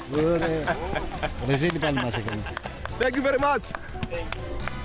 Ωραία. Ρεζίλη πάλι μας έκανε. Thank you very much.